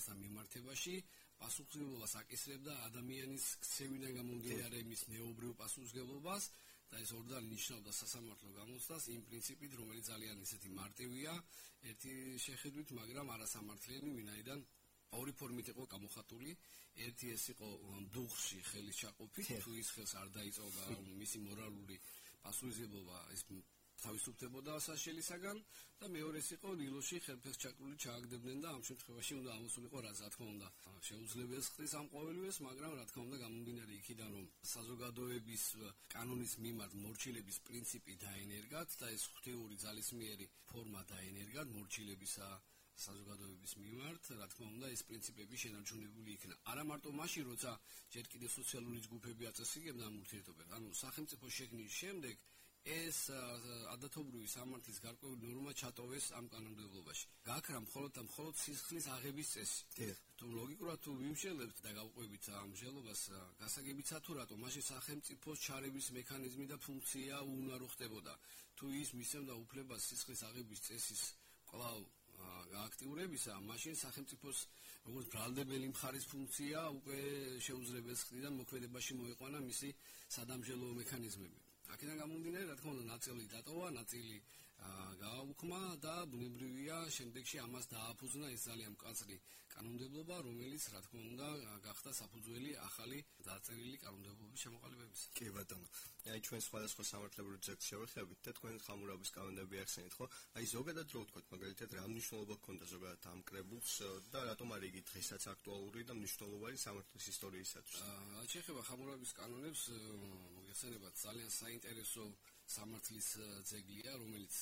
ხმურობასთან მიმართებაში პასუხისმგებლობას აკისრებდა ადამიანის ქცევიდან გამომდინარე მის ნეობრივ პასუხისმგებლობას და ეს ორდალი ნიშნავდა სასამართლო გამოცდას იმ პრინციპით, რომელიც ძალიან ისეთი მარტივია ერთი შეხედვით, მაგრამ არასამართლიანი, ვინაიდან ორი ფორმით იყო გამოხატული. ერთი ეს იყო დუხში ხელის ჩაყოფით, თუ ის ხელს არ დაიწყობდა მისი მორალური პასუხისმგებლობა, ეს თავისუფლებოდა სასჯელისაგან და მეორე ის იყო ნილოში ხელფეხს ჩაკრული ჩააგდებდნენ და ამ შემთხვევაში უნდა ამოსულიყო რა თქმა უნდა შეუძლებელს ხდის ამ ყოველივეს, მაგრამ რა თქმა უნდა გამომდინარე იქიდან რომ საზოგადოების კანონის მიმართ მორჩილების პრინციპი დაენერგათ და ეს ღვთიური ძალისმიერი ფორმა დაენერგათ მორჩილებისა საზოგადოების მიმართ, რა თქმა უნდა, ეს პრინციპები შენარჩუნებული იქნა. არა მარტო მაშინ, როცა ჯერ კიდევ სოციალური ჯგუფები აწესრიგებდა ამ ურთიერთობებს, ანუ სახელმწიფო შექმნის შემდეგ ეს ადათობრივი სამართლის გარკვეული ნორმა ჩატოვეს ამ კანონმდებლობაში. გაქრა მხოლოდ სისხლის აღების წესი. თუ ლოგიკურად თუ ვიმშელებთ და გავყვებით ამ მსჯელობას, გასაგებიცა თუ რატომ მაშინ სახელმწიფოს ჩარევის მექანიზმი და ფუნქცია უუნარო ხდებოდა. თუ ის მისცემდა უფლებას სისხლის აღების წესის კვლავ გააქტიურებისა, მაშინ სახელმწიფოს როგორც ბრალდებელი მხარის ფუნქცია უკვე შეუძლებელს ხდიდა მოქმედებაში მოეყვანა მისი სადამსჯელო მექანიზმები. აქედან გამომდინარე, რა თქმა უნდა, ნაწილი დატოვა, ნაწილი გააუქმა და ბუნებრივია შემდეგში ამას დააფუძნა ეს ძალიან მკაცრი კანონმდებლობა, რომელიც რა თქმა უნდა გახდა საფუძველი ახალი დაწერილი კანონმდებლობის ჩამოყალიბებისა. კი ბატონო. აი ჩვენ სხვადასხვა სამართლებრივ ძეგლს შევეხებით და თქვენ ხამურაბის კანონები ახსენეთ, ხო? აი ზოგადად რო ვთქვათ, მაგალითად, რა მნიშვნელობა ჰქონდა ზოგადად ამ კრებულს და რატომ არ იგი დღესაც აქტუალური და მნიშვნელოვანი სამართლის ისტორიისათვის? შეეხება ხამურაბის კანონებს, მოგეხსენებათ, ძალიან საინტერესო სამართლის ძეგლია, რომელიც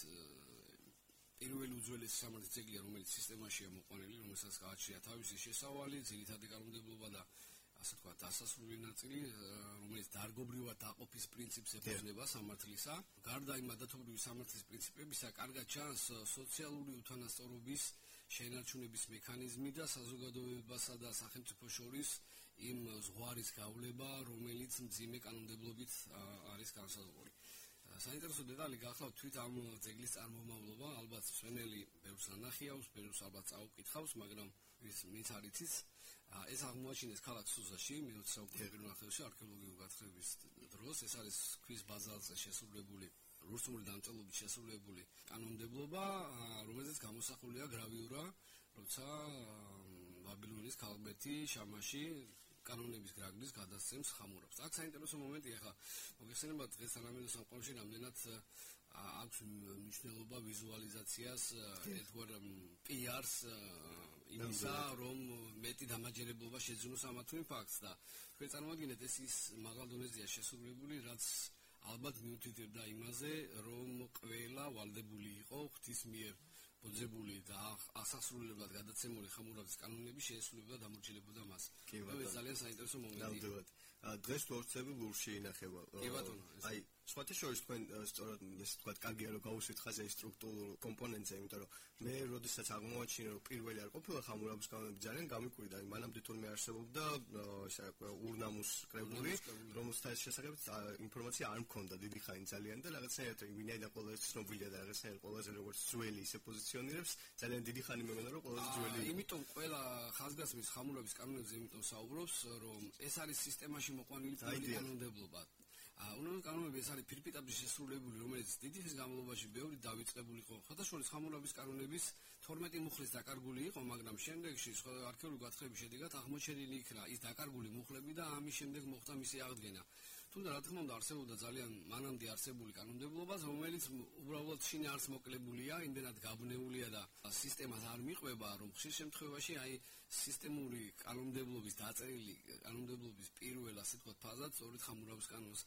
პირველი უძველესი სამართლის ძეგლია, რომელიც სისტემაშია მოყვანილი, რომელსაც გააჩნია თავისი შესავალი, ძირითადი კანონმდებლობა და ასე თქვა დასასრული ნაწილი, რომელიც დარგობრივად დაყოფის პრინციპს ებრძნება სამართლისა. გარდა იმ ადათობრივი სამართლის პრინციპებისა, კარგად ჩანს სოციალური უთანასწორობის შენარჩუნების მექანიზმი და საზოგადოებასა და სახელმწიფოს შორის იმ ზღვარის გავლება, რომელიც მძიმე კანონმდებლობით არის განსაზღვრული. საინტერესო დეტალი გახლავთ თვით ამ ძეგლის წარმომავლობა, ალბათ სვენელი ბევრს ანახიავს, ბევრს ალბათ წაუკითხავს, მაგრამ ვინც არ იცის, ეს აღმოაჩინეს ქალაქ სუზაში მე-20 საუკუნის პირველ ათეულში არქეოლოგიურ გათხრების დროს. ეს არის ქვის ბაზალტზე შესრულებული, რუსული დამწერლობით შესრულებული კანონმდებლობა, რომელზეც გამოსახულია გრავიურა, როცა ბაბილონის ქალბეთი შამაში კანონების გრაგლის გადასცემს ხამურაბს. აქ საინტერესო მომენტია, ხა მოგეხსენებათ დღეს თანამედროვე სამყაროში რამდენად აქვს მნიშვნელობა ვიზუალიზაციას, ერთგვარ პიარს იმისა, რომ მეტი დამაჯერებლობა შეძინოს ამა თუ იმ ფაქტს და თქვენ წარმოვიდგინეთ, ეს ის მაღალ დონეზეა შესრულებული, რაც ალბათ მიუთითებდა იმაზე, რომ ყველა ვალდებული იყო ღვთის მიერ ბოძებული და ასასრულებლად გადაცემული ხამურაბის კანონები შეესრულებოდა და დამორჩილებოდა მას. ეს ძალიან საინტერესო მომენტია. დღეს თორცები ლურში ინახება. კი ბატონო. აი, სხვათა შორის თქვენ სწორად ესე თქვა კარგია რომ გაუსვით ხაზე სტრუქტურულ კომპონენტზე, იმიტომ რომ მე როდესაც აღმოაჩინე რომ პირველი არ ყოფილა ხამურაბის კანონები ძალიან გამიკვირდა, აი მანამდე თურმე არსებობდა ესე ურნამუს კრებული, რომელსაც შესახებ ინფორმაცია არ მქონდა დიდი ხანი ძალიან და რაღაცნაირად ვინაიდან ყველაზე ცნობილია და რაღაცნაირად ყველაზე როგორც ძველი ისე პოზიციონირებს, ძალიან დიდი ხანი მეგონა რომ ყველაზე ძველი. იმიტომ ყველა ხაზგასმის ხამურაბის კანონებზე იმიტომ საუბრობს, რომ ეს არის სისტემაში მოყვანილი პირველი კანონმდებლობა. უნდობლო კანონები ეს არის ფირფიტაბში შესრულებული, რომელიც დიდი ხნის განმავლობაში ბევრი დავიწყებული იყო. ხოთაშორის ხამურაბის კანონების 12 მუხლის დაკარგული იყო, მაგრამ შემდეგში არქეოლოგიური გათხრების შედეგად აღმოჩენილი იქნა ის დაკარგული მუხლები და ამის შემდეგ მოხდა მისი აღდგენა. თუმცა რა თქმა უნდა არსებობდა ძალიან მანამდე არსებული კანონმდებლობა, რომელიც უბრალოდ შინაარს მოკლებულია, იმდენად გაბნეულია და სისტემას არ მიყვება, რომ ხშირ შემთხვევაში აი სისტემური კანონმდებლობის დაწერილი კანონმდებლობის პირველ ასე თქვა ფაზად სწორედ ხამურაბის კანონს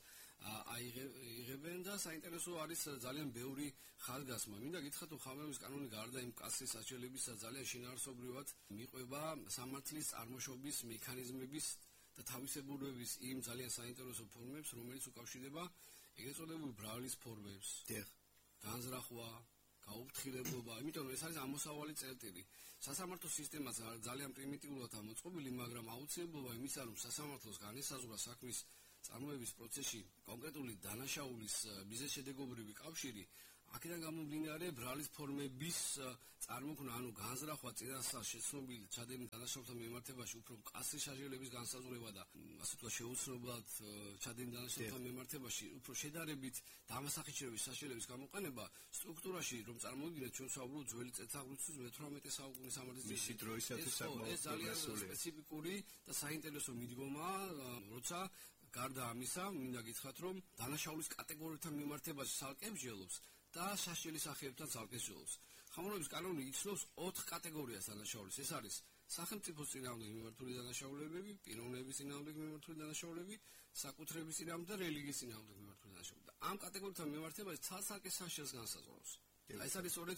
აიღებენ და საინტერესო არის ძალიან ბევრი ხარგასმა. მინდა გითხრათ, რომ ხამურაბის კანონი გარდა იმ კაცრის საჩვენებისა ძალიან შინაარსობრივად მიყვება სამართლის წარმოშობის მექანიზმების და თავისებურების იმ ძალიან საინტერესო ფორმებს, რომელიც უკავშირდება ეგრეთ წოდებული ბრალის ფორმებს. განზრახვა, გაუფრთხილებლობა, იმიტომ რომ ეს არის ამოსავალი წერტილი. სასამართლო სისტემა ძალიან პრიმიტიულად ამოწყობილი, მაგრამ აუცილებლობა იმისა, რომ სასამართლოს განესაზღვრა საქმის წარმოების პროცესში კონკრეტული დანაშაულის მიზეზშედეგობრივი კავშირი, აქედან გამომდინარე ბრალის ფორმების წარმოქმნა, ანუ განზრახვა წინასწარ შეცნობილი ჩადენილი დანაშაულთა მიმართებაში უფრო მკაცრი შესაძლებლობის განსაზღვრება და ასე ვთქვათ შეუცნობლად ჩადენილი დანაშაულთა მიმართებაში უფრო შედარებით დამასახიჩრების საშუალების გამოყენება სტრუქტურაში რომ წარმოვიდგინეთ ჩვენ საუბრობთ ძველი წელთაღრიცხვის 18 საუკუნის ამართვის მისი დროისათვის საკმაოდ ძალიან სპეციფიკური და საინტერესო მიდგომაა, როცა გარდა ამისა მინდა გითხრათ რომ დანაშაულის კატეგორიებთან მიმართებაში ცალკე მსჯელობს და სასჯელი სახეებთან ცალკე მსჯელობს. ხამურობის კანონი იცნობს 4 კატეგორიას დანაშაულის. ეს არის სახელმწიფოს წინააღმდეგ მიმართული დანაშაულებები, პიროვნების წინააღმდეგ მიმართული დანაშაულები, საკუთრების წინააღმდეგ და რელიგიის წინააღმდეგ მიმართული დანაშაულები. და ამ კატეგორიებთან მიმართებაში ცალ-ცალკე სასჯელს განსაზღვრავს. ეს არის სწორედ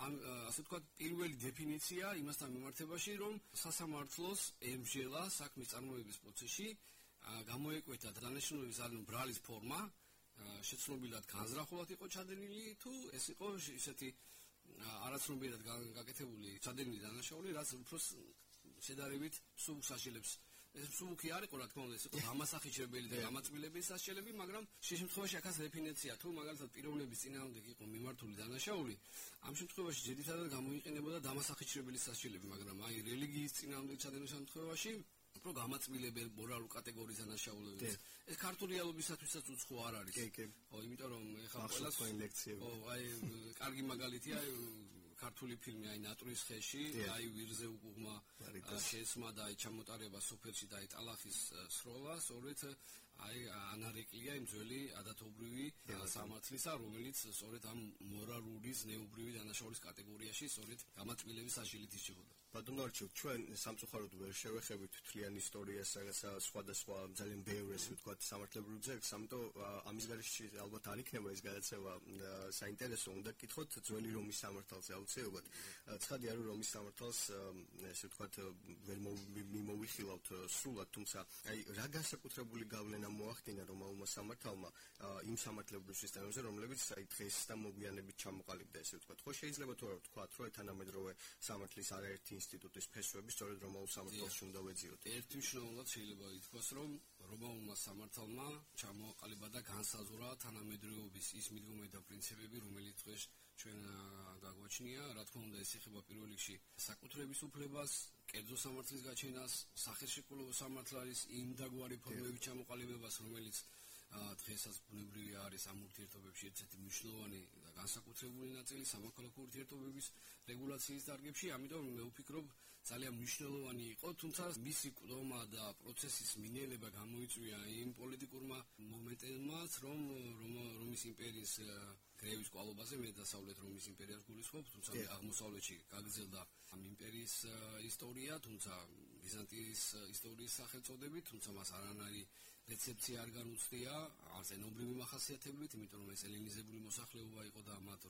ასე ვთქვათ პირველი დეფინიცია იმასთან მიმართებაში, რომ სასამართლოს ემსჯელა საქმის წარმოების პროცესში გამოეკვეთა დანიშნულების ანუ ბრალის ფორმა, შეცნობილად განზრახულად იყო ჩადენილი თუ ეს იყო ისეთი არაცნობიერად გაკეთებული ჩადენილი დანაშაული, რაც უფრო შედარებით სულ სასჯელებს. ეს მსუბუქი არ იყო, რა თქმა უნდა, ეს იყო დამასახიჩრებელი და გამაწვილებელი სასჯელები, მაგრამ შემთხვევაში აქაც დეფინიცია, თუ მაგალითად პიროვნების წინააღმდეგ იყო მიმართული დანაშაული, ამ შემთხვევაში ძირითადად გამოიყენებოდა დამასახიჩრებელი სასჯელები, მაგრამ აი რელიგიის წინააღმდეგ ჩადენილ შემთხვევაში უფრო გამაწვილებელი მორალური კატეგორიის დანაშაულები. ეს ქართული რეალობისათვისაც უცხო არ არის. ხო, იმიტომ რომ ეხლა ყველას ლექციები. ხო, აი კარგი მაგალითია ქართული ფილმი აი ნატრის ხეში, აი ვირზე უკუღმა შეესმა და აი ჩამოტარება სოფელში და აი ტალახის სროლა, სწორედ აი ანარეკლია იმ ძველი ადათობრივი სამართლისა, რომელიც სწორედ ამ მორალური ზნეობრივი დანაშაულის კატეგორიაში სწორედ გამაწვილების საშილით იშებოდა. ბატონო არჩილ, ჩვენ სამწუხაროდ ვერ შევეხებით თლიან ისტორიას, რაღაცა სხვადასხვა ძალიან ბევრ ესე ვთქვათ სამართლებრივ ძეგლს, ამიტომ ამის გარეშე ალბათ არ იქნება ეს გადაცემა საინტერესო, უნდა გკითხოთ ძველი რომის სამართალზე აუცილებლად. ცხადია რომ რომის სამართალს ესე ვთქვათ ვერ მიმოვიხილავთ სრულად, თუმცა აი რა განსაკუთრებული გავლენა მოახდინა რომაულმა სამართალმა იმ სამართლებრივ სისტემებზე, რომლებიც აი დღეს და მოგვიანებით ჩამოყალიბდა, ესე ვთქვათ. ხო შეიძლება თუ არა ვთქვათ, რომ თანამედროვე სამართლის არაერთი ინსტიტუტის ფესვები სწორედ რომაულ სამართალში უნდა ვეძიოთ. ერთმნიშვნელოვნად შეიძლება ითქვას, რომ რომაულმა სამართალმა ჩამოაყალიბა და განსაზღვრა თანამედროვეობის ის მიდგომები და პრინციპები, რომელიც დღეს ჩვენ გაგვაჩნია, რა თქმა უნდა, ეს ეხება პირველ რიგში საკუთრების უფლებას, კერძო სამართლის გაჩენას, სახელშეკრულებო სამართლის იმ დაგვარი ფორმების ჩამოყალიბებას, რომელიც დღესაც ბუნებრივი არის ამ ურთიერთობებში ერთ-ერთი მნიშვნელოვანი და განსაკუთრებული ნაწილი სამოქალაქო ურთიერთობების რეგულაციის დარგებში, ამიტომ მე ვფიქრობ, ძალიან მნიშვნელოვანი იყო, თუმცა მისი ყდომა და პროცესის მინელება გამოიწვია იმ პოლიტიკურმა მომენტებმაც, რომ რომის იმპერიის გრევის კვალობაზე მე დასავლეთ რომის იმპერიას გულისხმობ, თუმცა აღმოსავლეთში გაგრძელდა ამ იმპერიის ისტორია, თუმცა ბიზანტიის ისტორიის სახელწოდებით, თუმცა მას არანაირი რეცეფცია არ განუცდია, არც ენობრივი მახასიათებლით, იმიტომ რომ ეს ელინიზებული მოსახლეობა იყო და მათ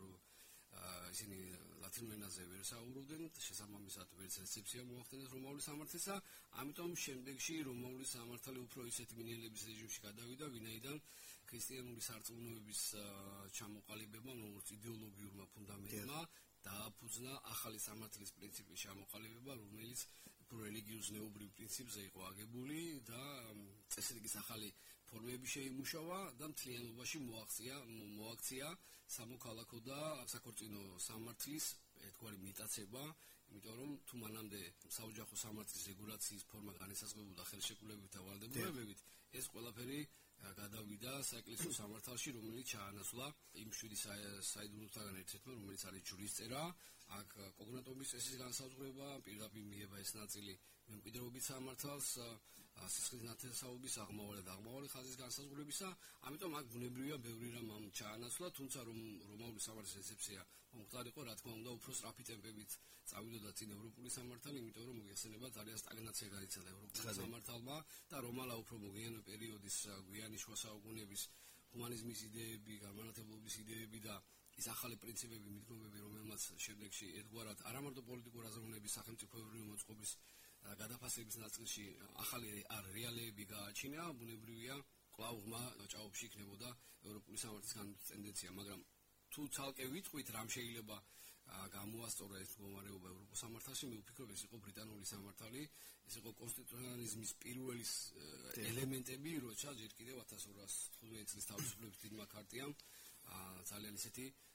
ისინი ლათინურ ენაზე ვერ საუბრობდნენ, შესაბამისად ვერც რეცეფცია მოახდინეს რომაული სამართლისა, ამიტომ შემდეგში რომაული სამართალი უფრო ისეთი მინელების რეჟიმში გადავიდა, ვინაიდან ქრისტიანული სარწმუნოების ჩამოყალიბება, როგორც იდეოლოგიურმა ფუნდამენტმა დააფუძნა ახალი სამართლის პრინციპის ჩამოყალიბება, რომელიც რელიგიურ ზნეობრივ პრინციპზე იყო აგებული და წესრიგის ახალი ფორმები შეიმუშავა და მთლიანობაში მოაქცია სამოქალაქო და საქორწინო სამართლის ერთგვარი მიტაცება, იმიტომ რომ თუ მანამდე საოჯახო სამართლის რეგულაციის ფორმა განისაზღვრებოდა ხელშეკრულებით და ვალდებულებებით, ეს ყველაფერი გადავიდა საეკლესიო სამართალში, რომელიც ჩაანაცვლა იმ 7 საიდუმლოსაგან ერთ-ერთმა, რომელიც არის ჯვრისწერა, აქ კოგნატობის წესის განსაზღვრება, პირდაპირ მიება ეს ნაწილი მემკვიდრეობის სამართალს, სისხლის ნათესაობის აღმავალი ხაზის განსაზღვრებისა, ამიტომ აქ ბუნებრივია ბევრი რამ ჩაანაცვლა, თუმცა რომაული სამართლის რეცეფცია მომხდარ იყო, რა თქმა უნდა, უფრო სწრაფი ტემპებით წავიდოდა წინ ევროპული სამართალი, იმიტომ რომ მოიხსენება ძალიან სტაგნაცია გაიცადა ევროპულ სამართალმა და რომალა უფრო მოგვიანო პერიოდის გვიანი შუა საუკუნეების ჰუმანიზმის იდეები, განმანათებლობის იდეები და ის ახალი პრინციპები, მიდგომები, რომელმაც შემდეგში ერთგვარად არამარტო პოლიტიკური აზროვნების სახელმწიფოებრივი მოწყობის გადაფასების ნაწილში ახალი რეალიები გააჩინა, ბუნებრივია, კვლავ ღრმა ჭაობში იქნებოდა ევროპული სამართლის განვითარების ტენდენცია, მაგრამ თუ ცალკე ვიტყვით, რამ შეიძლება გამოასწორა ეს მდგომარეობა ევროპულ სამართალში, მე ვფიქრობ, ეს იყო ბრიტანული სამართალი, ეს იყო კონსტიტუციონალიზმის პირველი ელემენტები, როცა ჯერ კიდევ 1215 წლის თავისუფლების დიდმა ქარტიამ ძალიან ისეთი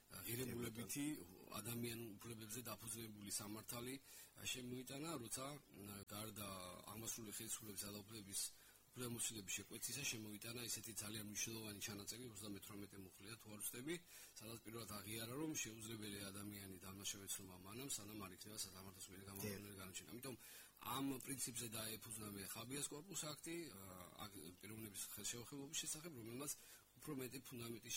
ღირებულებითი ადამიანურ უფლებებზე დაფუძნებული სამართალი შემოიტანა, როცა გარდა აღმასრულებელი ხელისუფლების ძალაუფლების უფლებამოსილების შეკვეცისა შემოიტანა ისეთი ძალიან მნიშვნელოვანი ჩანაწერი 38 მუხლია თუ არ ვცდები, სადაც პირველად აღიარა, რომ შეუძლებელი ადამიანი დამნაშავეცნობა მანამ, სანამ არ იქნება სასამართლოს მიერ გამოყენებული განაჩენი. ამიტომ ამ პრინციპზე დაეფუძნა ხაბიას კორპუს აქტი პიროვნების ხელშეუხებლობის შესახებ, რომელმაც უფრო მეტი ფუნდამენტი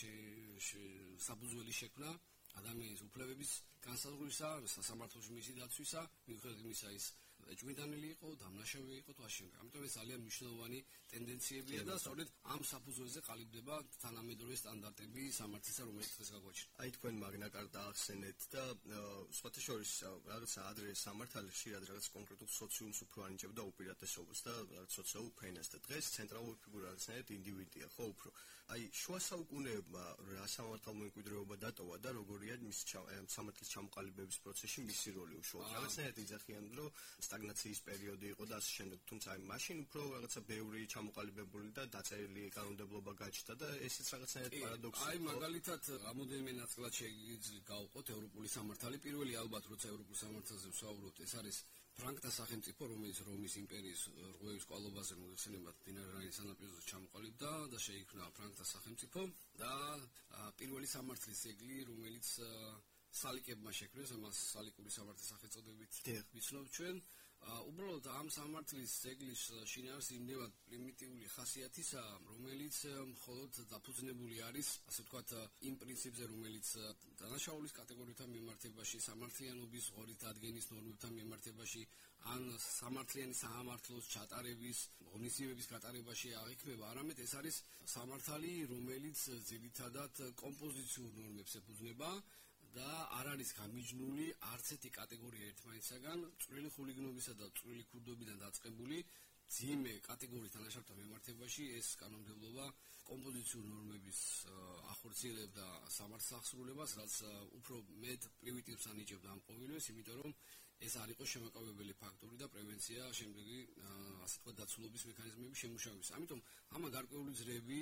საფუძველი შექმნა ადამიანის უფლებების განსაზღვრისა, სასამართლოში მისი დაცვისა, მიუხედავად იმისა, ის ეჭვმიტანილი იყო, დამნაშავე იყო თუ ასე. ამიტომ ეს ძალიან მნიშვნელოვანი ტენდენციებია და სწორედ ამ საფუძველზე ყალიბდება თანამედროვე სტანდარტები სამართლისა, რომელიც დღეს გაგვაჩნია. აი თქვენ მაგნა კარტა ახსენეთ და სხვათა შორის რაღაცა ადრე სამართალი ხშირად რაღაც კონკრეტულ სოციუმს უფრო ანიჭებდა უპირატესობას და რაღაც სოციალურ ფენას და დღეს ცენტრალური ფიგურა რაღაცნაირად ინდივიდია, ხო უფრო. აი შუა საუკუნეებმა რა სამართალმოემკვიდრეობა დატოვა და როგორია მის სამართლის ჩამოყალიბების პროცესში მისი როლი უშუალოდ. რაღაცნაირად იძახიან, რომ სტაგნაციის პერიოდი იყო და ასე შემდეგ, თუმცა აი მაშინ უფრო რაღაცა ბევრი ჩამოყალიბებული და დაწერილი კანონმდებლობა გაჩნდა და ესეც რაღაცნაირად პარადოქსია. აი მაგალითად, რამოდენიმე ნაწილად შეიძლება გავყოთ ევროპული სამართალი. პირველი ალბათ, როცა ევროპულ სამართალზე ვსაუბრობთ, ეს არის ფრანკთა სახელმწიფო, რომელიც რომის იმპერიის რღვევის კვალობაზე მოიხსენებათ მდინარე რაინის სანაპიროზე ჩამოყალიბდა და შეიქმნა ფრანკთა სახელმწიფო და პირველი სამართლის ძეგლი, რომელიც სალიკებმა შექმნეს, ამას სალიკური სამართლის სახელწოდებით ვიცნობთ ჩვენ. უბრალოდ ამ სამართლის ძეგლის შინაარს იმდება პრიმიტიული ხასიათისა, რომელიც მხოლოდ დაფუძნებული არის, ასე ვთქვათ, იმ პრინციპზე, რომელიც დანაშაულის კატეგორიათა მიმართებაში, სამართლიანობის ღორით დადგენის ნორმებთან მიმართებაში, ან სამართლიანი სამართლოს ჩატარების, ღონისძიებების გატარებაში აღიქმება, არამედ ეს არის სამართალი, რომელიც ძირითადად კომპოზიციურ ნორმებს ეფუძნება და არ არის გამიჯნული არც ერთი კატეგორია ერთმანეთისაგან, წვრილი ხულიგნობისა და წვრილი ქურდობიდან დაწყებული ძიმე კატეგორიის დანაშაულთა მიმართებაში ეს კანონმდებლობა კომპოზიციურ ნორმების ახორციელებდა სამართლის აღსრულებას, რაც უფრო მეტ პრიმიტივს ანიჭებდა ამ ყოველივეს, იმიტომ რომ ეს არ იყო შემაკავებელი ფაქტორი და პრევენცია შემდეგი ასე ვთქვათ დაცულობის მექანიზმების შემუშავების. ამიტომ ამან გარკვეული ძრები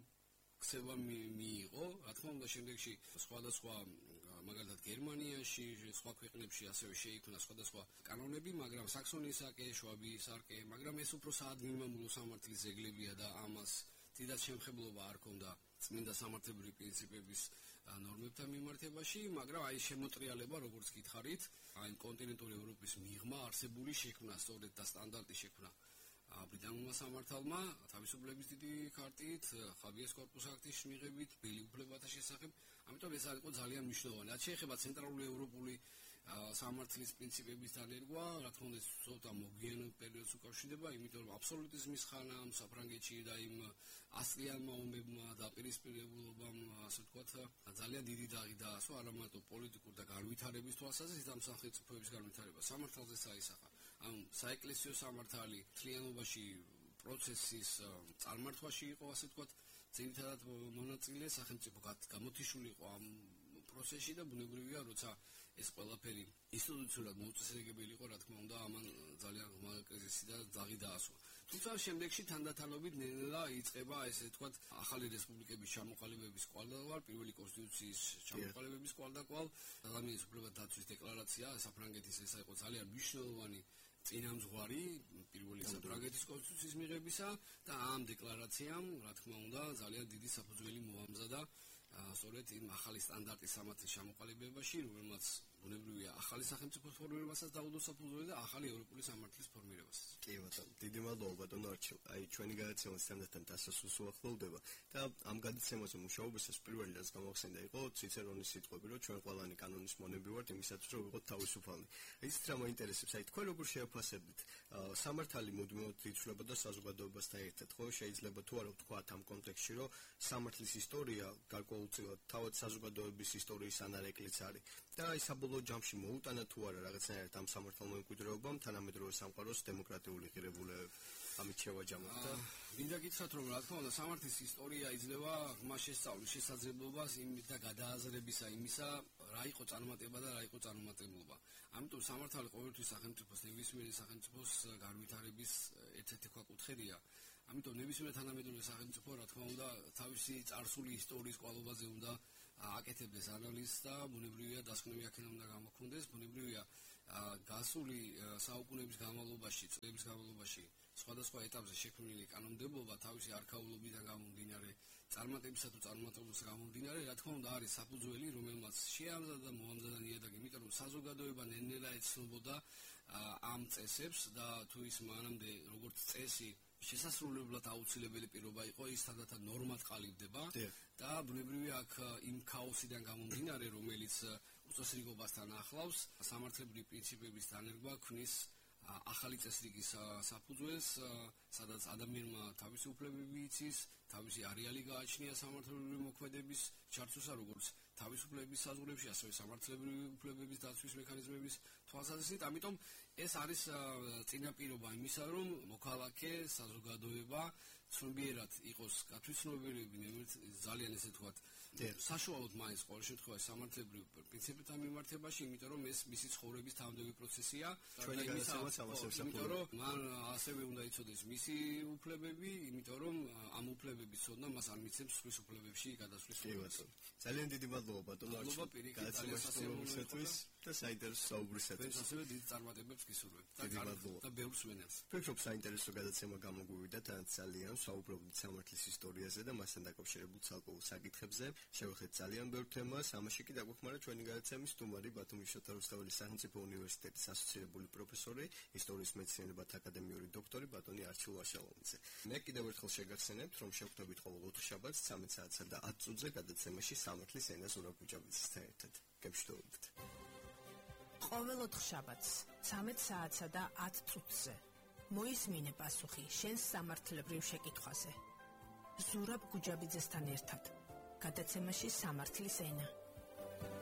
ქცევა მიიღო, რა თქმა უნდა შემდეგში სხვადასხვა მაგალითად გერმანიაში, სხვა ქვეყნებში ასევე შეიქმნა სხვადასხვა კანონები, მაგრამ საქსონიის აკე, შვაბიის აკე, მაგრამ ეს უფრო საადმინიმუმო სამართლის ძეგლებია და ამას დიდად შემხებლობა არ ჰქონდა წმინდა სამართლებრივი პრინციპების ნორმებთან მიმართებაში, მაგრამ აი შემოტრიალება, როგორც გითხარით, აი კონტინენტური ევროპის მიღმა არსებული შექმნა სწორედ და სტანდარტი შექმნა ბრიტანულმა სამართალმა თავისუფლების დიდი ქარტით, ხაბიას კორპუს აქტის მიღებით, ბელი უფლებათა შესახებ. ამიტომ ეს არის ძალიან მნიშვნელოვანი. რაც შეეხება ცენტრალური ევროპული სამართლის პრინციპების დანერგვა, რა თქმა უნდა, ცოტა მოგვიანო პერიოდს უკავშირდება, იმიტომ რომ აბსოლუტიზმის ხანამ საფრანგეთში და იმ ასწლიანმა ომებმა დაპირისპირებულობამ, ასე ვთქვათ, ძალიან დიდი დაღი დაასვა არა მარტო პოლიტიკურ და განვითარების თვალსაზრისით ამ სახელმწიფოების განვითარება, სამართალზე საისახა. ამ საეკლესიო სამართალი მთლიანობაში პროცესის წარმართვაში იყო, ასე ვთქვათ, ძირითადად მონაწილე, სახელმწიფო გამოთიშული იყო ამ პროცესში და ბუნებრივია, როცა ეს ყველაფერი ინსტიტუციურად მოუწესრიგებელი იყო, რა თქმა უნდა, ამან ძალიან ღრმა კრიზისი და დაღი დაასვა. თუმცა შემდეგში თანდათანობით ნელა იწყება, ესე ვთქვათ, ახალი რესპუბლიკების ჩამოყალიბების კვალდაკვალ, პირველი კონსტიტუციის ჩამოყალიბების კვალდაკვალ, ადამიანის უფლებათა დაცვის დეკლარაცია, საფრანგეთის ეს იყო ძალიან მნიშვნელოვანი წინამძღვარი პირველი საფრანგეთის კონსტიტუციის მიღებისა და ამ დეკლარაციამ, რა თქმა უნდა, ძალიან დიდი საფუძველი მოამზადა სწორედ იმ ახალი სტანდარტის სამართლის ჩამოყალიბებაში, რომელმაც ბუნებრივია ახალი სახელმწიფოს ფორმირებასაც დაუდო საფუძველი და ახალი ევროპული სამართლის ფორმირებასაც. კი ბატონო, დიდი მადლობა ბატონო არჩილ. აი ჩვენი გადაცემა თანდათან დასასრულს უახლოვდება და ამ გადაცემაზე მუშაობისას პირველი რაც გამახსენდა იყო ციცერონის სიტყვები, რომ ჩვენ ყველანი კანონის მონები ვართ იმისათვის, რომ ვიყოთ თავისუფალი. ისიც რა მაინტერესებს, აი თქვენ როგორ შეაფასებთ სამართალი მუდმივად იცვლება და საზოგადოებასთან ერთად, ხო? შეიძლება თუ არა ვთქვათ ამ კონტექსტში, რომ სამართლის ისტორია გარკვეულწილად თავად საზოგადოების ისტორიის ანარეკლიც არის. და აი საბოლოო ჯამში მოუტანა თუ არა რაღაცნაირად ამ სამართალმოემკვიდრეობამ თანამედროვე სამყაროს დემოკრატიული ღირებულებები. ამით შევაჯამოთ და მინდა გითხრათ, რომ რა თქმა უნდა სამართლის ისტორია იძლევა ღრმა შესწავლის შესაძლებლობას და გადააზრებისა იმისა, რა იყო წარმატება და რა იყო წარუმატებლობა. ამიტომ სამართალი ყოველთვის სახელმწიფოს ნებისმიერი სახელმწიფოს განვითარების ერთ-ერთი ქვაკუთხედია. ამიტომ ნებისმიერ თანამედროვე სახელმწიფო, რა თქმა უნდა, თავისი წარსული ისტორიის კვალობაზე უნდა აკეთებდეს ანალიზს და ბუნებრივია დასკვნები აქედან უნდა გამოქონდეს, ბუნებრივია გასული საუკუნეების განმავლობაში, წლების განმავლობაში სხვადასხვა ეტაპზე შექმნილი კანონმდებლობა თავისი არქაულობიდან გამომდინარე, წარმატებისა თუ წარმატებულს გამომდინარე, რა თქმა უნდა არის საფუძველი, რომელმაც შეამზადა და მოამზადა ნიადაგი, იმიტომ რომ საზოგადოება ნელ-ნელა ეცნობოდა ამ წესებს და თუ ის მანამდე როგორც წესი შესასრულებლად აუცილებელი პირობა იყო, ის თანდათან ნორმად ყალიბდება და ბუნებრივია აქ იმ ქაოსიდან გამომდინარე, რომელიც უწესრიგობასთან ახლავს, სამართლებრივი პრინციპების დანერგვა ქმნის ახალი წესრიგის საფუძველს, სადაც ადამიანმა თავისი უფლებები იცის, თავისი არეალი გააჩნია სამართლებრივი მოქმედების ჩართვისა, როგორც თავისუფლების საზღვრებში, ასევე სამართლებრივი უფლებების დაცვის მექანიზმების თვალსაზრისით. ამიტომ ეს არის წინაპირობა იმისა, რომ მოქალაქე საზოგადოება ცნობიერად იყოს გათვითცნობიერებინი, ძალიან ესე თქვათ, საშუალოდ მაინც ყოველ შემთხვევაში სამართლებრივ პრინციპებთან მიმართებაში, იმიტომ რომ ეს მისი ცხოვრების თანამდებობი პროცესია. ჩვენი განსხვავებაც ამას ემსახურება. იმიტომ რომ მან ასევე უნდა იცოდეს მისი უფლებები, იმიტომ რომ ამ უფლებების ცოდნა მას არ მიცემს სხვის უფლებებში გადასვლის უფლებას. ძალიან დიდი მადლობა ბატონო არჩილაშვილისთვის და საინტერესო საუბრისათვის. ასევე დიდ წარმატებებს გისურვებთ და ბევრს ვენელს. ვფიქრობ საინტერესო გადაცემა გამოგვივიდა და ძალიან საუბრობთ სამართლის ისტორიაზე და მასთან დაკავშირებულ ცალკეულ საკითხებზე. შევხედეთ ძალიან ბევრ თემას, ამაში კი დაგვეხმარა ჩვენი გადაცემის სტუმარი ბათუმის შოთა რუსთაველის სახელმწიფო უნივერსიტეტის ასოცირებული პროფესორი, ისტორიის მეცნიერებათა აკადემიური დოქტორი ბატონი არჩილ ვაშალოვიძე. მე კიდევ ერთხელ შეგახსენებთ, რომ შევხვდებით ყოველ 4 შაბათს 13 საათსა და 10 წუთზე გადაცემაში სამართლის ენას ზურაბ გუჯაბიძესთან ერთად. გეშտობთ. ყოველ 4 შაბათს 13 საათსა და 10 წუთზე მოისმინე პასუხი შენს სამართლებრივ შეკითხვაზე. ზურაბ გუჯაბიძესთან ერთად გადაცემაში სამართლის ენა.